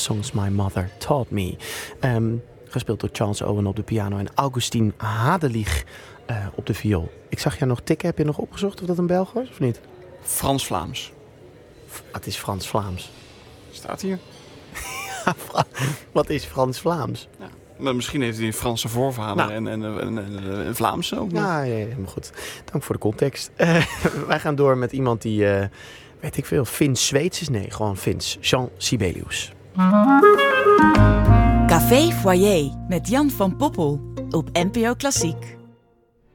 Songs My Mother Taught Me. Gespeeld door Charles Owen op de piano en Augustin Hadelich op de viool. Ik zag jou nog tikken. Heb je nog opgezocht of dat een Belg was of niet? Frans-Vlaams. Het is Frans-Vlaams. Staat hier. Wat is Frans-Vlaams? Ja. Maar misschien heeft hij een Franse voorvader en een Vlaamse ook nog. Ja, helemaal goed. Dank voor de context. Wij gaan door met iemand die, weet ik veel, Fins-Zweeds is. Nee, gewoon Fins. Jean Sibelius. Café Foyer met Jan van Poppel op NPO Klassiek.